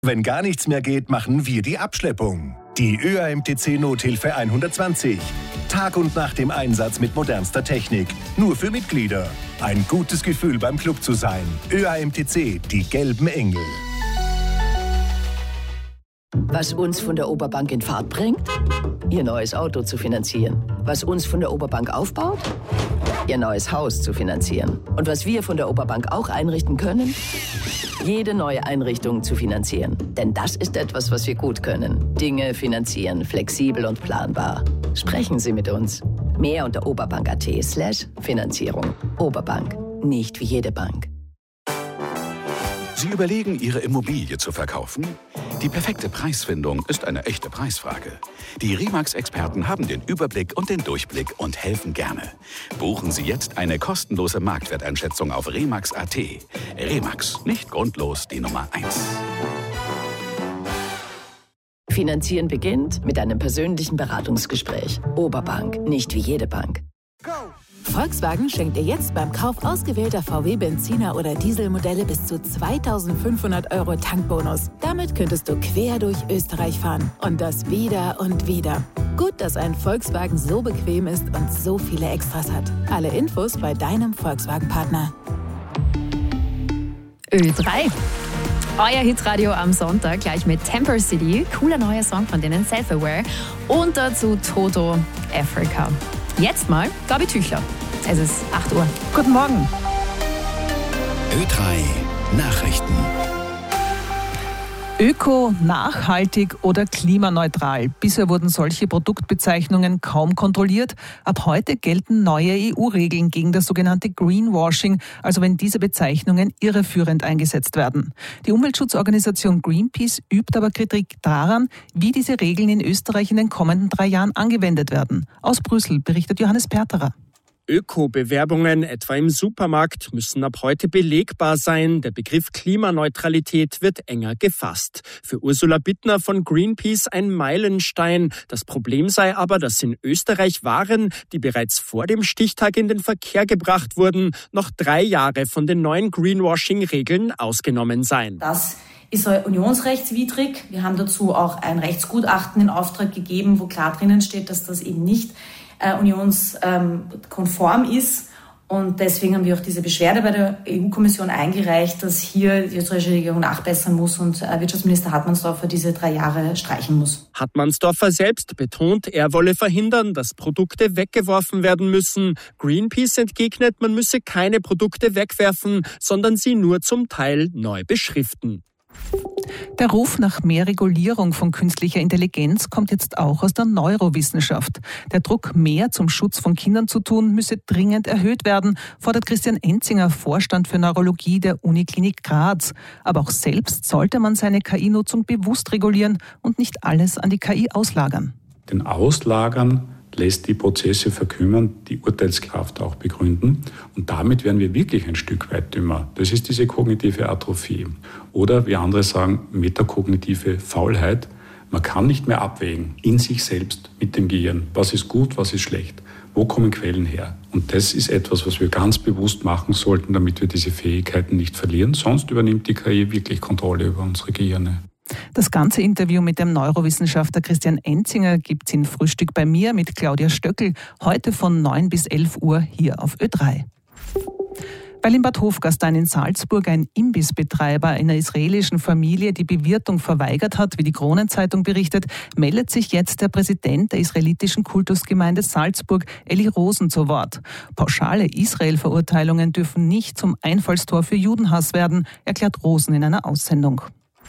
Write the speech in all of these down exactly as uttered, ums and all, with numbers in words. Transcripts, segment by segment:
Wenn gar nichts mehr geht, machen wir die Abschleppung. Die Ö A M T C-Nothilfe hundertzwanzig. Tag und Nacht im Einsatz mit modernster Technik. Nur für Mitglieder. Ein gutes Gefühl beim Club zu sein. Ö A M T C, die gelben Engel. Was uns von der Oberbank in Fahrt bringt? Ihr neues Auto zu finanzieren. Was uns von der Oberbank aufbaut? Ihr neues Haus zu finanzieren. Und was wir von der Oberbank auch einrichten können? Jede neue Einrichtung zu finanzieren. Denn das ist etwas, was wir gut können. Dinge finanzieren, flexibel und planbar. Sprechen Sie mit uns. Mehr unter oberbank.at slash Finanzierung. Oberbank. Nicht wie jede Bank. Sie überlegen, Ihre Immobilie zu verkaufen? Die perfekte Preisfindung ist eine echte Preisfrage. Die Remax-Experten haben den Überblick und den Durchblick und helfen gerne. Buchen Sie jetzt eine kostenlose Marktwerteinschätzung auf remax punkt at. Remax, nicht grundlos die Nummer eins. Finanzieren beginnt mit einem persönlichen Beratungsgespräch. Oberbank, nicht wie jede Bank. Volkswagen schenkt dir jetzt beim Kauf ausgewählter V W-Benziner- oder Dieselmodelle bis zu zweitausendfünfhundert Euro Tankbonus. Damit könntest du quer durch Österreich fahren. Und das wieder und wieder. Gut, dass ein Volkswagen so bequem ist und so viele Extras hat. Alle Infos bei deinem Volkswagen-Partner. Ö drei. Euer Hitradio am Sonntag gleich mit Temper City. Cooler neuer Song von denen, Self-Aware. Und dazu Toto, Africa. Jetzt mal Gabi Tüchler. Es ist acht Uhr. Guten Morgen. Ö drei Nachrichten. Öko, nachhaltig oder klimaneutral. Bisher wurden solche Produktbezeichnungen kaum kontrolliert. Ab heute gelten neue E U-Regeln gegen das sogenannte Greenwashing, also wenn diese Bezeichnungen irreführend eingesetzt werden. Die Umweltschutzorganisation Greenpeace übt aber Kritik daran, wie diese Regeln in Österreich in den kommenden drei Jahren angewendet werden. Aus Brüssel berichtet Johannes Perterer. Öko-Bewerbungen, etwa im Supermarkt, müssen ab heute belegbar sein. Der Begriff Klimaneutralität wird enger gefasst. Für Ursula Bittner von Greenpeace ein Meilenstein. Das Problem sei aber, dass in Österreich Waren, die bereits vor dem Stichtag in den Verkehr gebracht wurden, noch drei Jahre von den neuen Greenwashing-Regeln ausgenommen seien. Das ist unionsrechtswidrig. Wir haben dazu auch ein Rechtsgutachten in Auftrag gegeben, wo klar drinnen steht, dass das eben nicht äh, unionskonform ist. Und deswegen haben wir auch diese Beschwerde bei der E U-Kommission eingereicht, dass hier die österreichische Regierung nachbessern muss und äh, Wirtschaftsminister Hartmannsdorfer diese drei Jahre streichen muss. Hartmannsdorfer selbst betont, er wolle verhindern, dass Produkte weggeworfen werden müssen. Greenpeace entgegnet, man müsse keine Produkte wegwerfen, sondern sie nur zum Teil neu beschriften. Der Ruf nach mehr Regulierung von künstlicher Intelligenz kommt jetzt auch aus der Neurowissenschaft. Der Druck, mehr zum Schutz von Kindern zu tun, müsse dringend erhöht werden, fordert Christian Enzinger, Vorstand für Neurologie der Uniklinik Graz. Aber auch selbst sollte man seine K I-Nutzung bewusst regulieren und nicht alles an die K I auslagern. Den Auslagern lässt die Prozesse verkümmern, die Urteilskraft auch begründen. Und damit werden wir wirklich ein Stück weit dümmer. Das ist diese kognitive Atrophie. Oder wie andere sagen, metakognitive Faulheit. Man kann nicht mehr abwägen in sich selbst mit dem Gehirn. Was ist gut, was ist schlecht? Wo kommen Quellen her? Und das ist etwas, was wir ganz bewusst machen sollten, damit wir diese Fähigkeiten nicht verlieren. Sonst übernimmt die K I wirklich Kontrolle über unsere Gehirne. Das ganze Interview mit dem Neurowissenschaftler Christian Enzinger gibt's in Frühstück bei mir mit Claudia Stöckl heute von neun bis elf Uhr hier auf Ö drei. Weil in Bad Hofgastein in Salzburg ein Imbissbetreiber einer israelischen Familie die Bewirtung verweigert hat, wie die Kronenzeitung berichtet, meldet sich jetzt der Präsident der israelitischen Kultusgemeinde Salzburg, Eli Rosen, zu Wort. Pauschale Israel-Verurteilungen dürfen nicht zum Einfallstor für Judenhass werden, erklärt Rosen in einer Aussendung.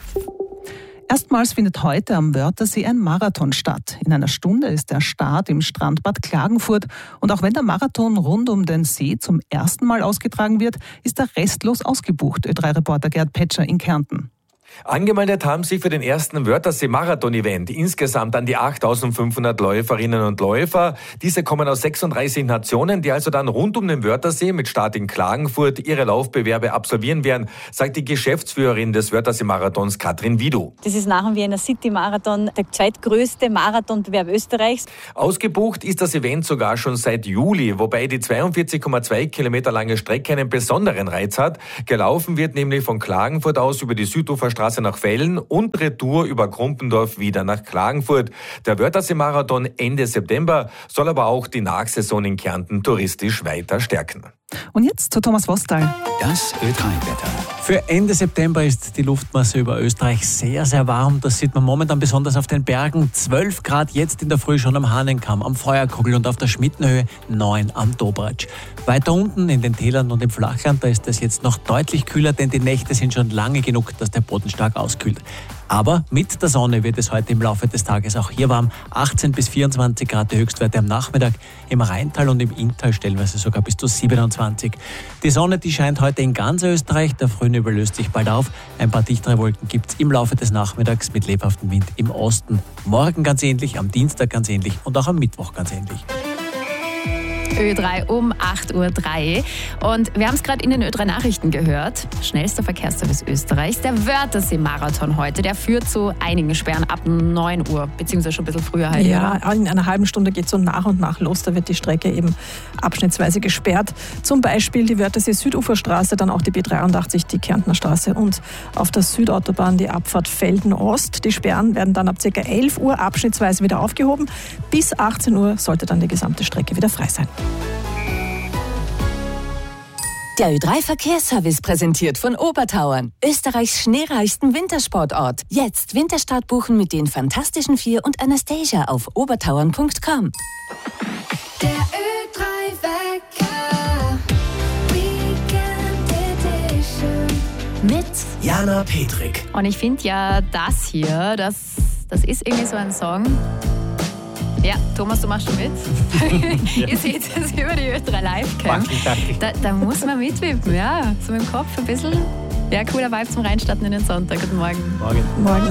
Erstmals findet heute am Wörthersee ein Marathon statt. In einer Stunde ist der Start im Strandbad Klagenfurt. Und auch wenn der Marathon rund um den See zum ersten Mal ausgetragen wird, ist er restlos ausgebucht, Ö drei Reporter Gerd Petscher in Kärnten. Angemeldet haben sich für den ersten Wörthersee-Marathon-Event insgesamt an die achttausendfünfhundert Läuferinnen und Läufer. Diese kommen aus sechsunddreißig Nationen, die also dann rund um den Wörthersee mit Start in Klagenfurt ihre Laufbewerbe absolvieren werden, sagt die Geschäftsführerin des Wörthersee-Marathons Katrin Widu. Das ist nach dem Vienna City-Marathon der zweitgrößte Marathonbewerb Österreichs. Ausgebucht ist das Event sogar schon seit Juli, wobei die zweiundvierzig Komma zwei Kilometer lange Strecke einen besonderen Reiz hat. Gelaufen wird nämlich von Klagenfurt aus über die Süduferstraße Süduferstraße nach Vellen und Retour über Krumpendorf wieder nach Klagenfurt. Der Wörthersee-Marathon Ende September soll aber auch die Nachsaison in Kärnten touristisch weiter stärken. Und jetzt zu Thomas Wostal. Das Ö drei Wetter. Für Ende September ist die Luftmasse über Österreich sehr, sehr warm. Das sieht man momentan besonders auf den Bergen. zwölf Grad jetzt in der Früh schon am Hahnenkamm, am Feuerkogel und auf der Schmittenhöhe neun am Dobratsch. Weiter unten in den Tälern und im Flachland, da ist es jetzt noch deutlich kühler, denn die Nächte sind schon lange genug, dass der Boden stark auskühlt. Aber mit der Sonne wird es heute im Laufe des Tages auch hier warm. achtzehn bis vierundzwanzig Grad die Höchstwerte am Nachmittag. Im Rheintal und im Inntal stellenweise sogar bis zu siebenundzwanzig. Die Sonne, die scheint heute in ganz Österreich. Der Frühnebel löst sich bald auf. Ein paar dichtere Wolken gibt es im Laufe des Nachmittags mit lebhaftem Wind im Osten. Morgen ganz ähnlich, am Dienstag ganz ähnlich und auch am Mittwoch ganz ähnlich. Ö drei um acht Uhr drei. Und wir haben es gerade in den Ö drei Nachrichten gehört. Schnellster Verkehrsservice Österreichs, der Wörthersee-Marathon heute, der führt zu einigen Sperren ab neun Uhr, beziehungsweise schon ein bisschen früher halt. Ja, oder? In einer halben Stunde geht es so nach und nach los. Da wird die Strecke eben abschnittsweise gesperrt. Zum Beispiel die Wörthersee-Süduferstraße, dann auch die B dreiundachtzig, die Kärntner Straße und auf der Südautobahn die Abfahrt Felden-Ost. Die Sperren werden dann ab ca. elf Uhr abschnittsweise wieder aufgehoben. Bis achtzehn Uhr sollte dann die gesamte Strecke wieder frei sein. Der Ö drei Verkehrsservice präsentiert von Obertauern, Österreichs schneereichsten Wintersportort. Jetzt Winterstart buchen mit den Fantastischen Vier und Anastasia auf obertauern punkt com. Der Ö drei Wecker, Weekend Edition. Mit Jana Petrik. Und ich finde ja das hier, das, das ist irgendwie so ein Song. Ja, Thomas, du machst schon mit. Ja. Ihr seht es über die Ö drei Live-Cam. Da, da muss man mitwippen, ja. So mit dem Kopf ein bisschen. Ja, cooler Vibe zum Reinstarten in den Sonntag. Guten Morgen. Morgen. Morgen.